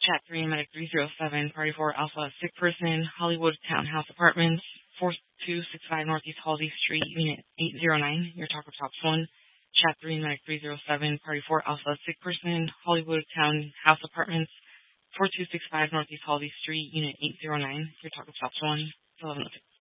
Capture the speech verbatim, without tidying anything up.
Chat three, Medic three zero seven, Party four, Alpha, sick person, Hollywood Townhouse Apartments, four two six five Northeast Halsey Street, Unit eight zero nine, your Taco Tops one. Chat three, Medic three zero seven, Party four, Alpha, sick person, Hollywood Townhouse Apartments, four two six five Northeast Halsey Street, Unit eight zero nine, your Taco Tops one. eleven oh six.